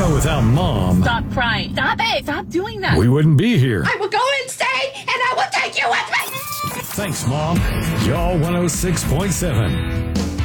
know, without Mom, Stop crying. Stop it. Stop doing that. we wouldn't be here. I will go insane, and I will take you with me! Thanks, Mom. Y'all 106.7.